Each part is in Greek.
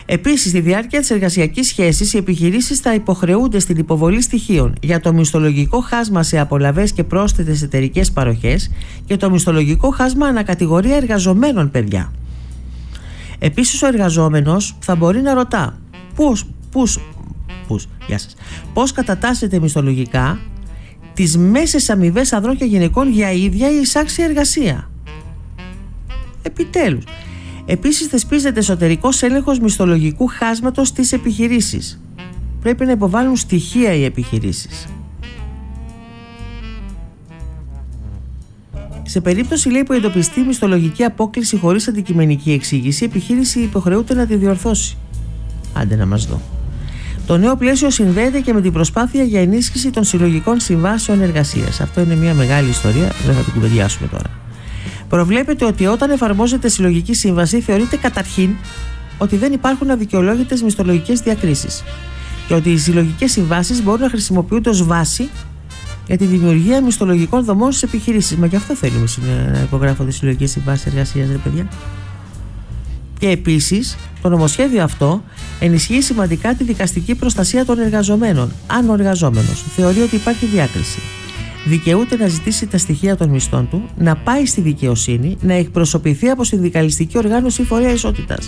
Επίσης, στη διάρκεια της εργασιακής σχέσης, οι επιχειρήσεις θα υποχρεούνται στην υποβολή στοιχείων για το μισθολογικό χάσμα σε απολαβές και πρόσθετες εταιρικές παροχές και το μισθολογικό χάσμα ανακατηγορία εργαζομένων, παιδιά. Επίσης, ο εργαζόμενος θα μπορεί να ρωτά πώς κατατάσσεται μισθολογικά τις μέσες αμοιβές ανδρών και γυναικών για ίδια ή εισάξια εργασία. Επιτέλους. Επίσης, θεσπίζεται εσωτερικός έλεγχος μισθολογικού χάσματος στις επιχειρήσεις. Πρέπει να υποβάλουν στοιχεία οι επιχειρήσεις. Σε περίπτωση, λέει, που εντοπιστεί μισθολογική απόκλιση χωρίς αντικειμενική εξήγηση, η επιχείρηση υποχρεούται να τη διορθώσει. Άντε να μας δω. Το νέο πλαίσιο συνδέεται και με την προσπάθεια για ενίσχυση των συλλογικών συμβάσεων εργασίας. Αυτό είναι μια μεγάλη ιστορία, δεν θα την κουβεντιάσουμε τώρα. Προβλέπεται ότι όταν εφαρμόζεται συλλογική σύμβαση, θεωρείται καταρχήν ότι δεν υπάρχουν αδικαιολόγητες μισθολογικές διακρίσεις και ότι οι συλλογικές συμβάσεις μπορούν να χρησιμοποιούνται ως βάση για τη δημιουργία μισθολογικών δομών στις επιχειρήσεις. Μα γι' αυτό θέλουμε να υπογράφονται συλλογικές συμβάσεις εργασίας, ρε παιδιά. Και επίσης, το νομοσχέδιο αυτό ενισχύει σημαντικά τη δικαστική προστασία των εργαζομένων. Αν ο εργαζόμενος θεωρεί ότι υπάρχει διάκριση, δικαιούται να ζητήσει τα στοιχεία των μισθών του, να πάει στη δικαιοσύνη, να εκπροσωπηθεί από συνδικαλιστική οργάνωση ή φορέα ισότητας.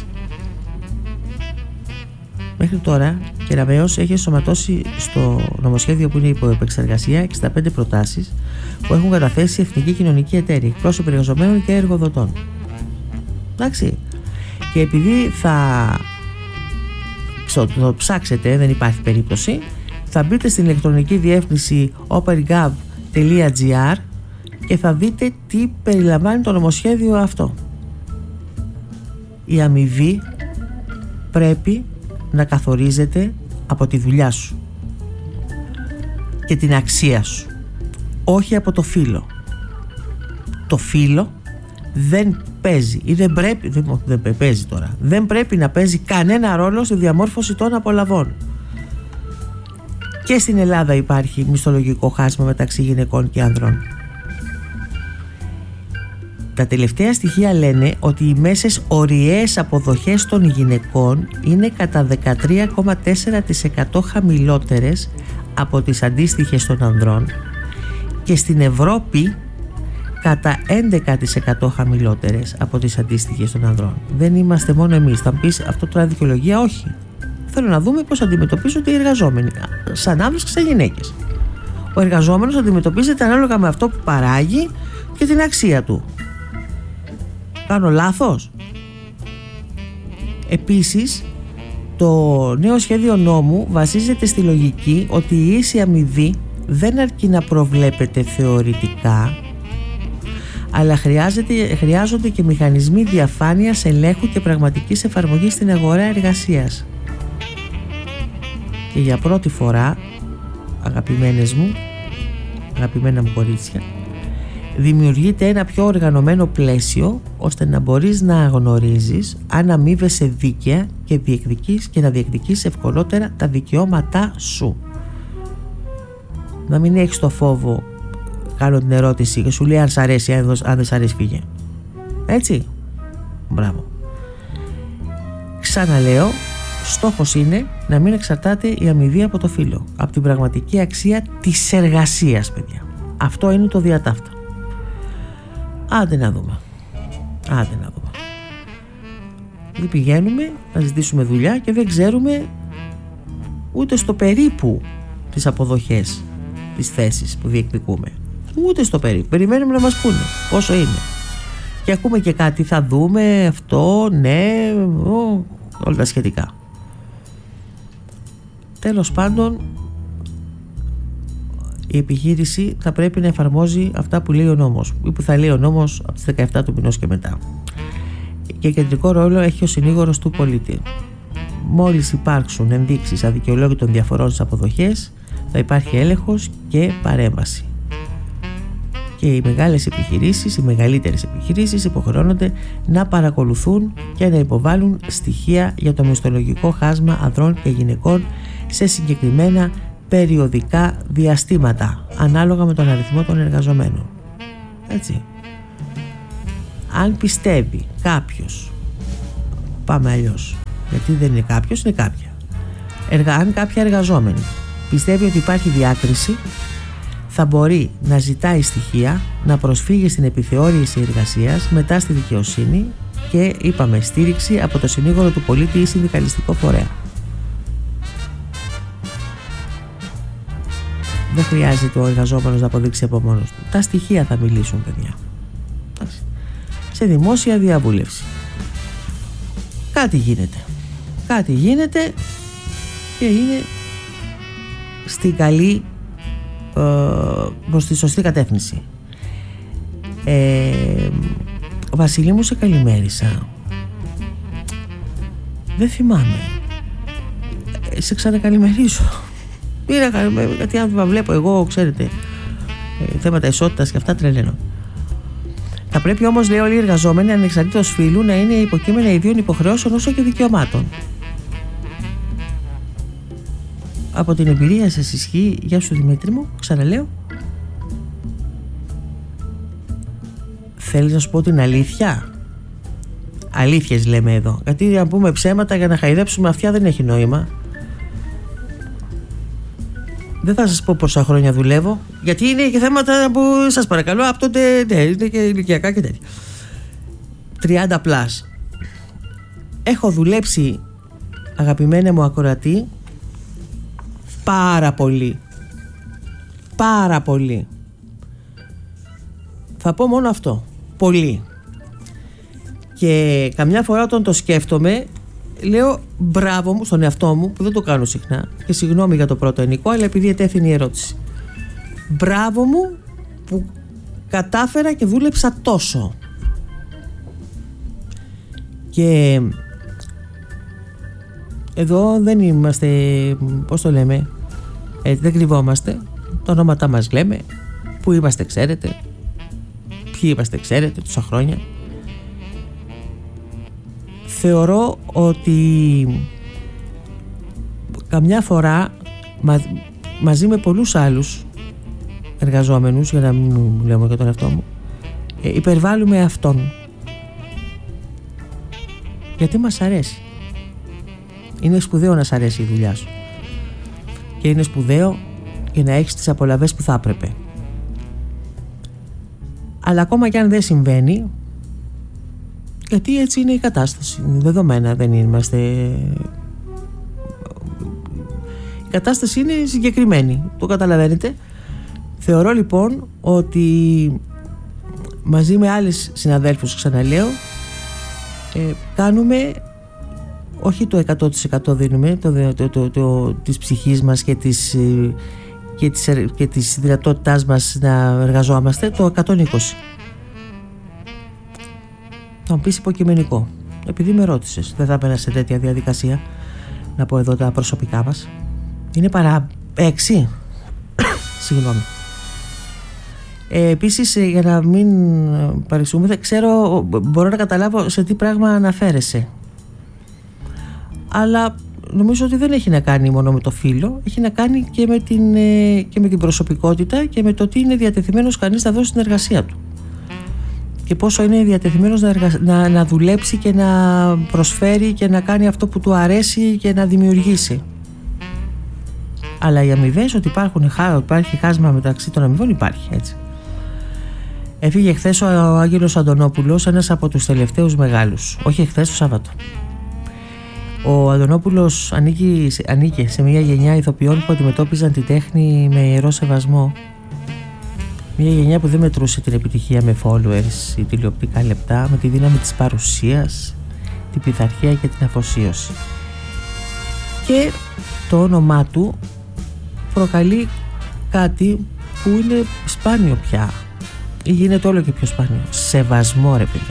Μέχρι τώρα, Κεραμέως έχει ενσωματώσει στο νομοσχέδιο που είναι υπό επεξεργασία 65 προτάσεις που έχουν καταθέσει εθνικοί κοινωνικοί εταίροι, εκπρόσωποι εργαζομένων και εργοδοτών. Εντάξει. Και επειδή θα το ψάξετε, δεν υπάρχει περίπτωση, θα μπείτε στην ηλεκτρονική διεύθυνση opergov.gr και θα δείτε τι περιλαμβάνει το νομοσχέδιο αυτό. Η αμοιβή πρέπει να καθορίζεται από τη δουλειά σου και την αξία σου, όχι από το φύλο. Το φύλο δεν παίζει ή δεν παίζει τώρα. Δεν πρέπει να παίζει κανένα ρόλο στη διαμόρφωση των απολαβών. Και στην Ελλάδα υπάρχει μισθολογικό χάσμα μεταξύ γυναικών και ανδρών. Τα τελευταία στοιχεία λένε ότι οι μέσες ωριαίες αποδοχές των γυναικών είναι κατά 13,4% χαμηλότερες από τις αντίστοιχες των ανδρών και στην Ευρώπη κατά 11% χαμηλότερες από τις αντίστοιχες των ανδρών. Δεν είμαστε μόνο εμείς. Θα μου πεις αυτό τώρα δικαιολογία? Όχι. Θέλω να δούμε πώς αντιμετωπίζονται οι εργαζόμενοι, σαν άνδρες και σαν γυναίκες. Ο εργαζόμενος αντιμετωπίζεται ανάλογα με αυτό που παράγει και την αξία του. Κάνω λάθος? Επίσης, το νέο σχέδιο νόμου βασίζεται στη λογική ότι η ίση αμοιβή δεν αρκεί να προβλέπεται θεωρητικά, αλλά χρειάζονται και μηχανισμοί διαφάνειας, ελέγχου και πραγματικής εφαρμογής στην αγορά εργασίας. Και για πρώτη φορά, αγαπημένα μου κορίτσια, δημιουργείται ένα πιο οργανωμένο πλαίσιο ώστε να μπορείς να γνωρίζεις αν αμείβεσαι δίκαια και να διεκδικείς ευκολότερα τα δικαιώματά σου. Να μην έχεις το φόβο, κάνω την ερώτηση και σου λέει αν σ' αρέσει, αν δεν σ' αρέσει φύγε. Έτσι. Μπράβο. Ξαναλέω, στόχος είναι να μην εξαρτάται η αμοιβή από το φύλο, από την πραγματική αξία της εργασίας, παιδιά. Αυτό είναι το διατάφτα. Άντε να δούμε. Δεν πηγαίνουμε να ζητήσουμε δουλειά και δεν ξέρουμε ούτε στο περίπου τις αποδοχές, τις θέσεις που διεκδικούμε. Ούτε στο περίπου. Περιμένουμε να μας πούνε πόσο είναι. Και ακούμε και κάτι, θα δούμε αυτό, ναι, όλα τα σχετικά. Τέλος πάντων, η επιχείρηση θα πρέπει να εφαρμόζει αυτά που λέει ο νόμος ή που θα λέει ο νόμος από τις 17 του μηνός και μετά. Και κεντρικό ρόλο έχει ο συνήγορος του πολίτη. Μόλις υπάρξουν ενδείξεις αδικαιολόγητων διαφορών στις αποδοχές, θα υπάρχει έλεγχος και παρέμβαση. Και οι μεγάλες επιχειρήσεις, οι μεγαλύτερες επιχειρήσεις υποχρεώνονται να παρακολουθούν και να υποβάλουν στοιχεία για το μισθολογικό χάσμα ανδρών και γυναικών σε συγκεκριμένα περιοδικά διαστήματα, ανάλογα με τον αριθμό των εργαζομένων. Έτσι. Αν πιστεύει κάποιος, πάμε αλλιώς, γιατί δεν είναι κάποιος, είναι κάποια. Αν κάποια εργαζόμενη πιστεύει ότι υπάρχει διάκριση, θα μπορεί να ζητάει στοιχεία, να προσφύγει στην επιθεώρηση εργασίας, μετά στη δικαιοσύνη και είπαμε στήριξη από το συνήγορο του πολίτη ή συνδικαλιστικό φορέα. Δεν χρειάζεται ο εργαζόμενος να αποδείξει από μόνος του. Τα στοιχεία θα μιλήσουν, παιδιά. Σε δημόσια διαβούλευση. Κάτι γίνεται και είναι στην καλή, προς τη σωστή κατεύθυνση. Βασίλη μου, σε καλημέρισα. Δεν θυμάμαι. Σε ξανακαλημερίζω. Γιατί αν βλέπω εγώ, ξέρετε, θέματα ισότητας και αυτά τρελαίνω. Θα πρέπει όμως, λέει, όλοι οι εργαζόμενοι ανεξαρτήτως φύλου να είναι υποκείμενα ιδίων υποχρεώσεων όσο και δικαιωμάτων. Από την εμπειρία σας ισχύει? Γεια σου Δημήτρη μου, ξαναλέω. Θέλεις να σου πω την αλήθεια? Αλήθειες λέμε εδώ. Γιατί να πούμε ψέματα για να χαϊδέψουμε αυτιά δεν έχει νόημα. Δεν θα σας πω πόσα χρόνια δουλεύω, γιατί είναι και θέματα που σας παρακαλώ από τότε, ναι, είναι και ηλικιακά και τέτοια. 30 πλάς. Έχω δουλέψει, αγαπημένε μου ακροατή, πάρα πολύ. Πάρα πολύ. Θα πω μόνο αυτό. Πολύ. Και καμιά φορά όταν το σκέφτομαι, λέω μπράβο μου στον εαυτό μου, που δεν το κάνω συχνά, και συγγνώμη για το πρώτο ενικό, αλλά επειδή ετέθηνε η ερώτηση. Μπράβο μου που κατάφερα και δούλεψα τόσο. Και εδώ δεν είμαστε, πώς το λέμε, δεν κρυβόμαστε, τα ονόματά μας λέμε, που είμαστε ξέρετε, ποιοι είμαστε ξέρετε τόσα χρόνια. Θεωρώ ότι καμιά φορά μαζί με πολλούς άλλους εργαζόμενους, για να μην λέμε για τον εαυτό μου, υπερβάλλουμε αυτόν, γιατί μας αρέσει. Είναι σπουδαίο να σ' αρέσει η δουλειά σου και είναι σπουδαίο και να έχεις τις απολαβές που θα έπρεπε. Αλλά ακόμα και αν δεν συμβαίνει, γιατί έτσι είναι η κατάσταση, είναι δεδομένα, δεν είμαστε, η κατάσταση είναι συγκεκριμένη, το καταλαβαίνετε. Θεωρώ λοιπόν ότι μαζί με άλλες συναδέλφους, ξαναλέω, κάνουμε, όχι το 100% δίνουμε της ψυχής μας και της δυνατότητάς μας να εργαζόμαστε, το 120. Θα μου πεις υποκειμενικό. Επειδή με ρώτησες, δεν θα έπαιρνα σε τέτοια διαδικασία να πω εδώ τα προσωπικά μας. Είναι παρά 6. Συγγνώμη. Επίσης, για να μην παρεξηγούμε, δεν ξέρω, μπορώ να καταλάβω σε τι πράγμα αναφέρεσαι. Αλλά νομίζω ότι δεν έχει να κάνει μόνο με το φύλο, έχει να κάνει και με την προσωπικότητα και με το τι είναι διατεθειμένος κανείς να δώσει στην εργασία του. Και πόσο είναι διατεθειμένος να δουλέψει και να προσφέρει και να κάνει αυτό που του αρέσει και να δημιουργήσει. Αλλά οι αμοιβές, ότι υπάρχει χάσμα μεταξύ των αμοιβών, υπάρχει, έτσι. Έφυγε χθες ο Άγγελος Αντωνόπουλος, ένας από τους τελευταίους μεγάλους. Όχι χθες, το Σάββατο. Ο Αντωνόπουλος ανήκε σε μια γενιά ηθοποιών που αντιμετώπιζαν τη τέχνη με ιερό σεβασμό. Μια γενιά που δεν μετρούσε την επιτυχία με followers ή τηλεοπτικά λεπτά, με τη δύναμη της παρουσίας, την πειθαρχία και την αφοσίωση. Και το όνομά του προκαλεί κάτι που είναι σπάνιο πια, ή γίνεται όλο και πιο σπάνιο. Σεβασμό, ρε παιδιά.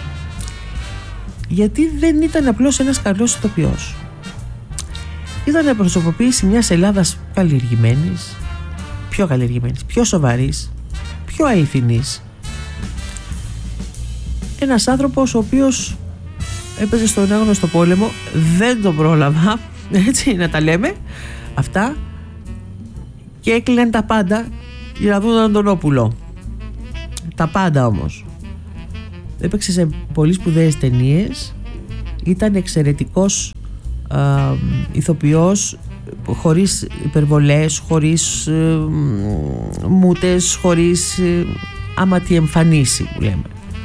Γιατί δεν ήταν απλώς ένας καλός ηθοποιός. Ήταν προσωποποίηση μιας Ελλάδας καλλιεργημένης, πιο καλλιεργημένης, πιο σοβαρής, πιο αληθινής. Ένας άνθρωπος ο οποίος έπαιζε στον άγνωστο πόλεμο, δεν τον πρόλαβα, έτσι να τα λέμε αυτά, και έκλειναν τα πάντα για να δουν τον Αντωνόπουλο. Τα πάντα όμως. Έπαιξε σε πολύ σπουδαίες ταινίες, ήταν εξαιρετικός ηθοποιός, χωρίς υπερβολές, χωρίς μούτες, χωρίς άματη εμφανίση που λέμε.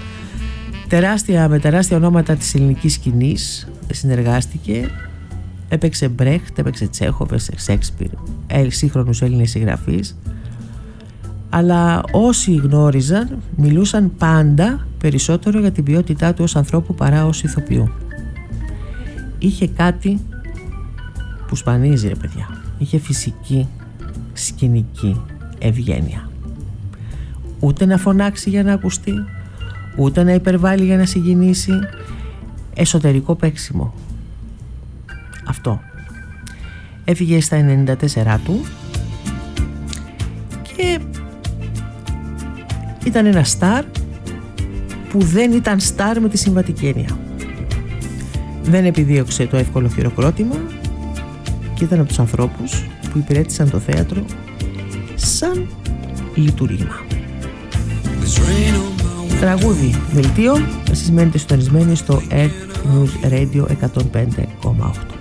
Με τεράστια ονόματα της ελληνικής σκηνής συνεργάστηκε. Έπαιξε Μπρέχτ, έπαιξε Τσέχοφ, έπαιξε Σέξπιρ, σύγχρονους Έλληνες συγγραφείς. Αλλά όσοι γνώριζαν μιλούσαν πάντα περισσότερο για την ποιότητά του ως ανθρώπου παρά ως ηθοποιού. Είχε κάτι που σπανίζει, ρε παιδιά. Είχε φυσική, σκηνική ευγένεια. Ούτε να φωνάξει για να ακουστεί, ούτε να υπερβάλλει για να συγκινήσει. Εσωτερικό παίξιμο. Αυτό. Έφυγε στα 94 του και ήταν ένα στάρ που δεν ήταν στάρ με τη συμβατική έννοια. Δεν επιδίωξε το εύκολο χειροκρότημα και ήταν από τους ανθρώπους που υπηρέτησαν το θέατρο σαν λειτουργήμα. Τραγούδι δελτίο. Εσείς μένετε συντονισμένοι στο Earth News Radio 105,8.